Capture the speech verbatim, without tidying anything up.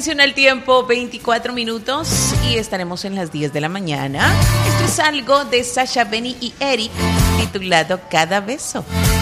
Atención al tiempo, veinticuatro minutos y estaremos en las diez de la mañana. Esto es algo de Sasha, Benny y Eric, titulado Cada Beso.